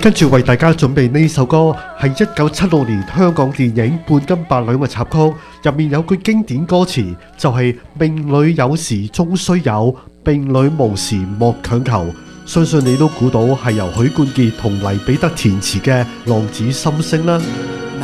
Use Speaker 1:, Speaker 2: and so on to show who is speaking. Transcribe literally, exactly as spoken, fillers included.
Speaker 1: 跟住為大家準備呢首歌，係一九七六年香港電影《半斤八兩》嘅插曲，入面有句經典歌詞，就係、是、命裏有時終須有，命裏無時莫強求。相信你都估到係由許冠傑同黎彼得填詞嘅《浪子心聲》啦。